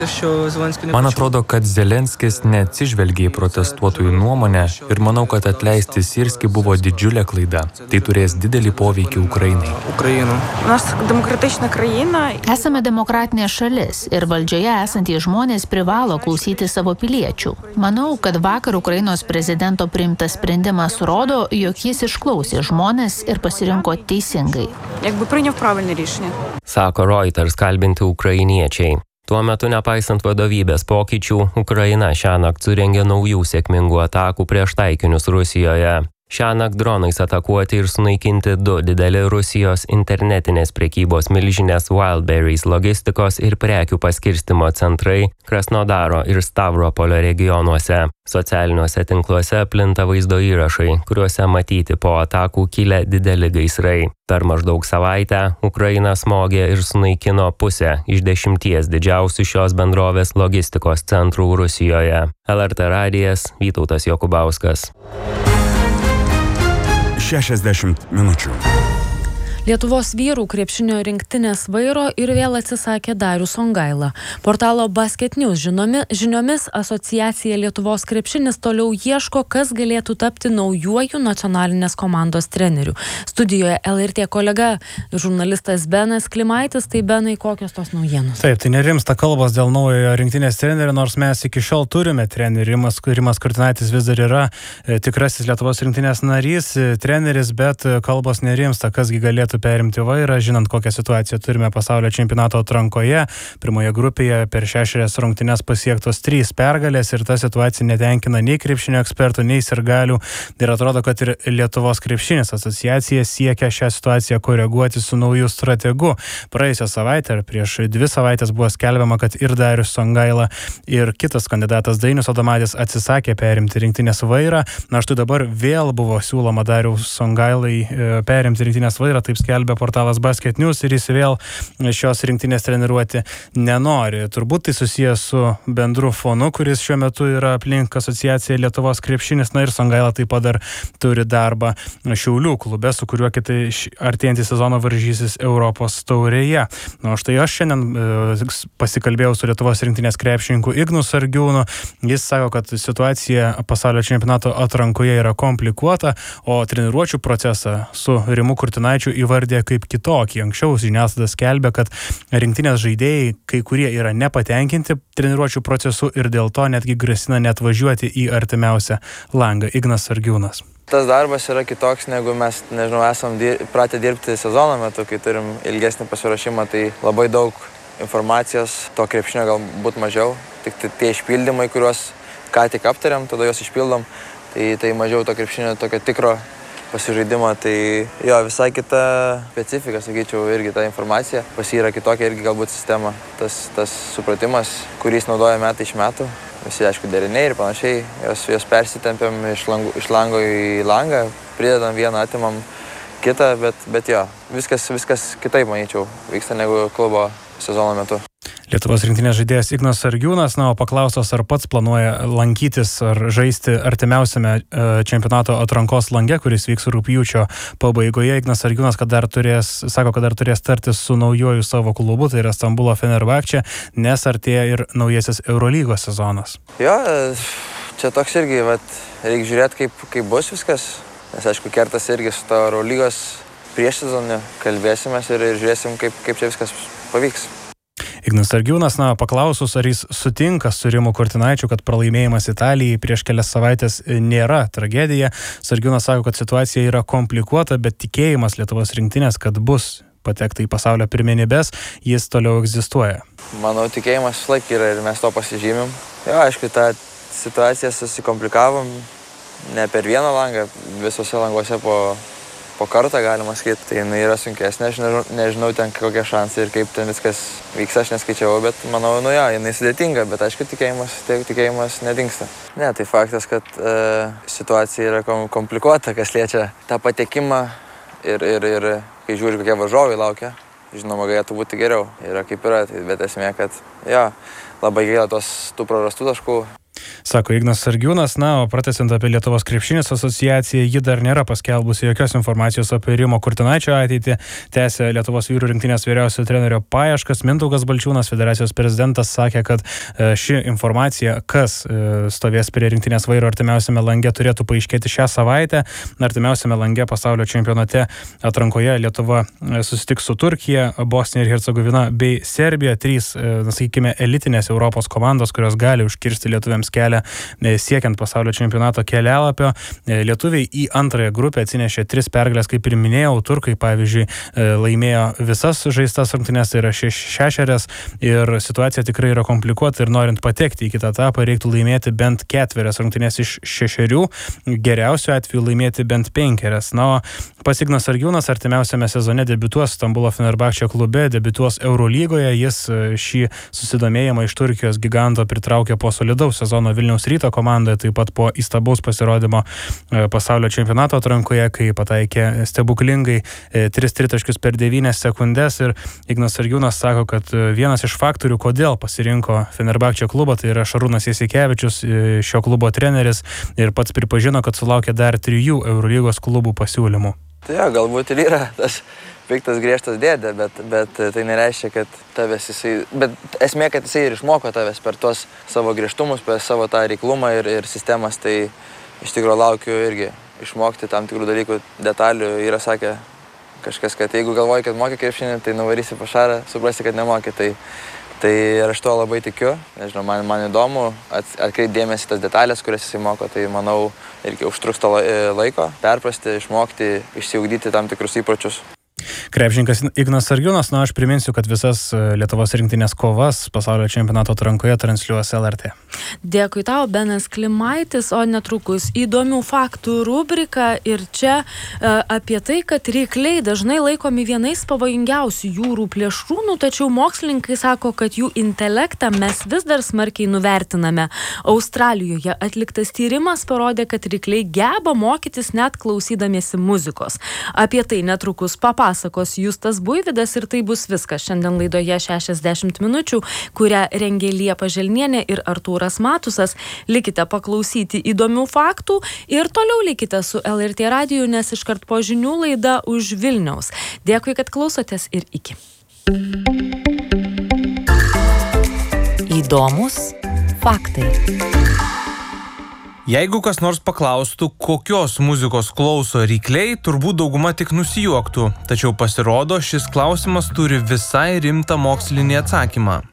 Man atrodo, kad Zelenskis neatsižvelgė į protestuotojų nuomonę ir manau, kad atleisti Sirskį buvo didžiulė klaida. Tai turės didelį poveikį Ukrainai. Esame demokratinė šalis ir valdžioje esantys žmonės privalo klausyti savo piliečių. Manau, kad vakar Ukrainos prezidento priimtas sprendimas rodo, jog jis išklausė žmonės ir pasirinko teisingai. Sako Reuters kalbinti ukrainiečiai. Tuo metu, nepaisant vadovybės pokyčių, Ukraina šiąnakt surengė naujų sėkmingų atakų prieš taikinius Rusijoje. Šiąnakt dronais atakuoti ir sunaikinti 2 dideli Rusijos internetinės prekybos milžinės Wildberries logistikos ir prekių paskirstymo centrai Krasnodaro ir Stavropolio regionuose. Socialiniuose tinkluose plinta vaizdo įrašai, kuriuose matyti po atakų kilę dideli gaisrai. Per maždaug savaitę Ukraina smogė ir sunaikino pusę iš 10 didžiausių šios bendrovės logistikos centrų Rusijoje. LRT radijas, Vytautas Jokubauskas. 60 minučių. Lietuvos vyrų krepšinio rinktinės vairo ir vėl atsisakė Darius Songaila. Portalo Basket News žiniomis asociacija Lietuvos krepšinis toliau ieško, kas galėtų tapti naujuoju nacionalinės komandos treneriu. Studijoje LRT kolega žurnalistas Benas Klimaitis. Tai Benai, kokios tos naujienos? Taip, tai nerimsta kalbos dėl naujojo rinktinės trenerio, nors mes iki šiol turime trenerį. Rimas Kurtinaitis vis dar yra tikrasis Lietuvos rinktinės narys, treneris, bet kalbos nerimsta, kasgi galėtų perimti vairą, žinant, kokią situaciją turime pasaulio čempionato atrankoje. Pirmoje grupėje per 6 rungtynes pasiektos 3 pergalės ir ta situacija netenkina nei krepšinio ekspertų, nei sirgalių. Ir atrodo, kad ir Lietuvos krepšinis asociacija siekia šią situaciją koreguoti su nauju strategu. Praėjusią savaitę ar prieš 2 savaitės buvo skelbiama, kad ir Darius Songaila, ir kitas kandidatas Dainius Adomaitis atsisakė perimti rinktinės vairą. Na štai dabar vėl buvo siūloma Darius Songailai perimti rinktinės vairą, taip skelbia portalas Basket News, ir jis vėl šios rinktinės treniruoti nenori. Turbūt tai susijęs su bendru fonu, kuris šiuo metu yra aplink asociaciją Lietuvos krepšinis. Na ir Songaila taip pat dar turi darbą Šiaulių klube, su kuriuo kitai artėjantį sezoną varžysis Europos taurėje. Na, štai aš šiandien pasikalbėjau su Lietuvos rinktinės krepšininku Ignu Sargiūnu. Jis sako, kad situacija pasaulio čempionato atrankoje yra komplikuota, o treniruočių procesą su Rimu Kurtinaičiu įvardė kaip kitokį. Anksčiau žiniasklaida skelbė, kad rinktinės žaidėjai kai kurie yra nepatenkinti treniruočių procesu ir dėl to netgi grasina net važiuoti į artimiausią langą. Ignas Sargiūnas. Tas darbas yra kitoks, negu mes, esam pratę dirbti sezono metu, kai turim ilgesnį pasiruošimą, tai labai daug informacijos, to krepšinio galbūt mažiau, tik tie išpildymai, kuriuos ką tik aptariam, tada juos išpildom, tai mažiau to krepšinio tokio tikro pasižaidimo, tai jo, visai kita specifika, sakyčiau, irgi ta informacija. Pas jį yra kitokia irgi galbūt sistema, tas supratimas, kurį jis naudoja metai iš metų. Visi, aišku, deriniai ir panašiai, jos persitempiam iš lango į langą, pridedam vieną, atimam kitą, bet jo, viskas kitaip, manyčiau, vyksta negu klubo sezono metu. Lietuvos rinktinės žaidėjas Ignas Sargiūnas, o paklaustas, ar pats planuoja lankytis ar žaisti artimiausiame čempionato atrankos lange, kuris vyks rugpjūčio pabaigoje. Ignas Sargiūnas sako, kad dar turės tartis su naujoju savo klubu, tai yra Stambulo Fenerbahče, nes artėja ir naujasis Eurolygos sezonas. Jo, čia toks irgi, reikia žiūrėti, kaip bus viskas, nes aišku, kertas irgi su to Eurolygos prieš sezonį kalbėsimės ir žiūrėsim, kaip čia viskas pavyks. Ignas Sargiūnas, paklausus, ar jis sutinka su Rimu Kurtinaičiu, kad pralaimėjimas Italijai prieš kelias savaitės nėra tragedija. Sargiūnas sako, kad situacija yra komplikuota, bet tikėjimas Lietuvos rinktinės, kad bus patekta į pasaulio pirmenybes, jis toliau egzistuoja. Manau, tikėjimas visąlaik yra ir mes to pasižymim. Jo, aišku, tą situaciją susikomplikavom ne per vieną langą, visose languose po kartą, galima sakyti. Tai jinai yra sunkesnė, aš nežinau ten kokie šansai ir kaip ten viskas vyks, aš neskaičiavau, bet manau, jinai sudėtinga, bet aišku, tikėjimas nedingsta. Ne, tai faktas, kad situacija yra komplikuota, kas liečia tą patekimą ir kai žiūri, kokie varžovai laukia, žinoma, galėtų būti geriau. Yra kaip yra, bet esmė, kad labai gaila tų prarastų taškų. Sako Ignas Sargiūnas. Na, o pratęsiant apie Lietuvos krepšinės asociaciją, ji dar nėra paskelbusi jokios informacijos apie Rimo Kurtinaičio ateitį. Tęsia Lietuvos vyrų rinktinės vyriausio trenerio paieškas. Mindaugas Balčiūnas, federacijos prezidentas, sakė, kad ši informacija, kas stovės prie rinktinės vairo artimiausiame lange, turėtų paaiškėti šią savaitę. Artimiausiame lange pasaulio čempionate atrankoje Lietuva susitiks su Turkija, Bosnija ir Hercegovina bei Serbija. 3, sakykime, elitinės Europos komandos, kurios gali užkirsti lietuviams kelią siekiant pasaulio čempionato kelialapio. Lietuviai į antrąją grupę atsinešė 3 pergalės, kaip ir minėjau. Turkai, pavyzdžiui, laimėjo visas žaistas rungtynes, tai yra 6, ir situacija tikrai yra komplikuota ir norint patekti į kitą etapą reiktų laimėti bent 4 rungtynes iš 6, geriausiu atveju laimėti bent 5. Na, o pats Ignas Sargiūnas artimiausiame sezone debiutuos Stambulo Fenerbahče klube, debiutuos Eurolygoje. Jis šį susidomėjimą iš Turkijos giganto pritraukė po solidaus sezono Vilniaus Ryto komandoje, taip pat po įstabaus pasirodymo pasaulio čempionato atrankoje, kai pataikė stebuklingai 3 tritaškius per 9 sekundės. Ir Ignas Sargiūnas sako, kad vienas iš faktorių, kodėl pasirinko Fenerbahče klubą, tai yra Šarūnas Jasikevičius, šio klubo treneris, ir pats pripažino, kad sulaukė dar 3 Eurolygos klubų pasiūlymų. Tai galbūt ir yra tas piktas griežtas dėdė, bet tai nereiškia, kad tavęs jisai... Bet esmė, kad jisai ir išmoko tavęs per tuos savo griežtumus, per savo tą reiklumą ir sistemas, tai iš tikrųjų laukiu irgi išmokti tam tikrų dalykų, detalių. Yra sakę kažkas, kad jeigu galvoji, kad moki krepšinį, tai nuvarysi pašarą, suprasi, kad nemoki. Tai ir aš to labai tikiu. Nežinau, man įdomu atkreipti dėmesį tas detalės, kurias jisai moko, tai manau irgi užtruks to laiko, perprasti, išmokti, išsiugdyti tam tikrus įpročius. Krepšininkas Ignas Sargiūnas. Na, aš priminsiu, kad visas Lietuvos rinktinės kovas pasaulio čempionato atrankoje transliuos LRT. Dėkui tau, Benas Klimaitis, o netrukus įdomių faktų rubrika ir čia apie tai, kad rykliai dažnai laikomi vienais pavojingiausių jūrų plėšrūnų, tačiau mokslininkai sako, kad jų intelektą mes vis dar smarkiai nuvertiname. Australijoje atliktas tyrimas parodė, kad rykliai geba mokytis net klausydamiesi muzikos. Apie tai netrukus papasakos Justas Buivydas ir tai bus viskas šiandien laidoje 60 minučių, kurią rengė Liepa Želnienė ir Artūras Matusas. Likite paklausyti įdomių faktų ir toliau likite su LRT radiju, nes iškart po žinių laida Už Vilniaus. Dėkui, kad klausotės ir iki. Įdomus faktai. Jeigu kas nors paklaustų, kokios muzikos klauso rykliai, turbūt dauguma tik nusijuoktų. Tačiau pasirodo, šis klausimas turi visai rimtą mokslinį atsakymą.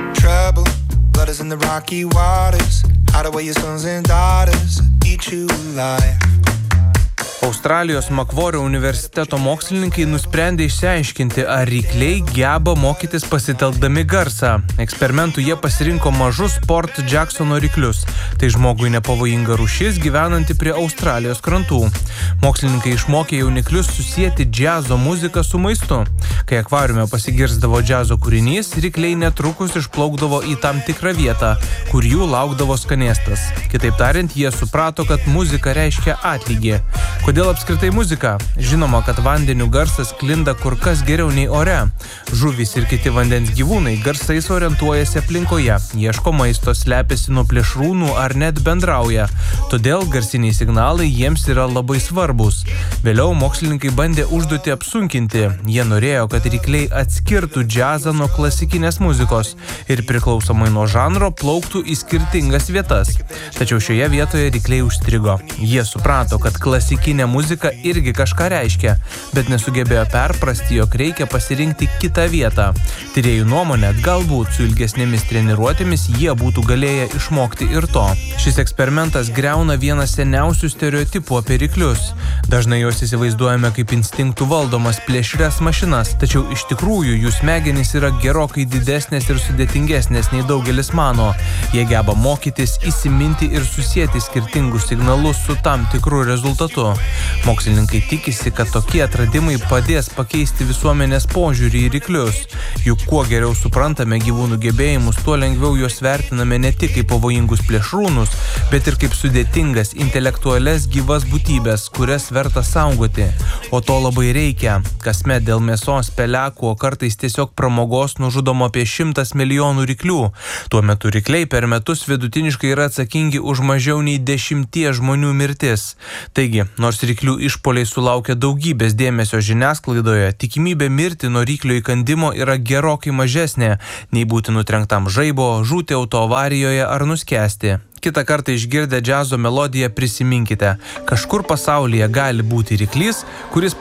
Australijos Makvorio universiteto mokslininkai nusprendė išsiaiškinti, ar rykliai geba mokytis pasitelkdami garsą. Eksperimentų jie pasirinko mažus Port Jacksono ryklius. Tai žmogui nepavojinga rūšis gyvenanti prie Australijos krantų. Mokslininkai išmokė jauniklius susieti džiazo muziką su maistu. Kai akvariume pasigirzdavo džiazo kūrinys, rykliai netrukus išplaukdavo į tam tikrą vietą, kur jų laukdavo skanėstas. Kitaip tariant, jie suprato, kad muzika reiškia atlygį. Kodėl apskritai muzika? Žinoma, kad vandenių garsas sklinda kur kas geriau nei ore. Žuvys ir kiti vandens gyvūnai garsais orientuojasi aplinkoje, ieško maisto, slepiasi nuo plėšrūnų ar net bendrauja. Todėl garsiniai signalai jiems yra labai svarbus. Vėliau mokslininkai bandė užduotį apsunkinti. Jie norėjo, kad rykliai atskirtų džiazą nuo klasikinės muzikos ir priklausomai nuo žanro plauktų į skirtingas vietas. Tačiau šioje vietoje rykliai užstrigo. Jie suprato, kad klasikinė muzika irgi kažką reiškia, bet nesugebėjo perprasti, jog reikia pasirinkti kitą vietą. Tyrėjų nuomonė, galbūt su ilgesnėmis treniruotėmis jie būtų galėję išmokti ir to. Šis eksperimentas griauna vieną seniausių stereotipų apie ryklius. Dažnai juos įsivaizduojame kaip instinktų valdomas plėšrias mašinas, tačiau iš tikrųjų jų smegenys yra gerokai didesnės ir sudėtingesnės nei daugelis mano. Jie geba mokytis, įsiminti ir susieti skirtingus signalus su tam tikru rezultatu. Mokslininkai tikisi, kad tokie atradimai padės pakeisti visuomenės požiūrį į ryklius. Juk kuo geriau suprantame gyvūnų gebėjimus, tuo lengviau juos vertiname ne tik kaip pavojingus plėšrūnus, bet ir kaip sudėtingas, intelektualias gyvas būtybės, kurias verta saugoti. O to labai reikia. Kasmet dėl mėsos, pelekų, o kartais tiesiog pramogos nužudoma apie 100 milijonų ryklių. Tuo metu rykliai per metus vidutiniškai yra atsakingi už mažiau nei 10 žmonių mirtis. Taigi, nors ryklių išpoliai sulaukia daugybės dėmesio žiniasklaidoje, tikimybė mirti nuo ryklio įkandimo yra gerokai mažesnė, nei būti nutrenktam žaibo, žūti autoavarijoje ar nuskęsti. Kitą kartą išgirdę džiazo melodiją prisiminkite, kažkur pasaulyje gali būti ryklys, kuris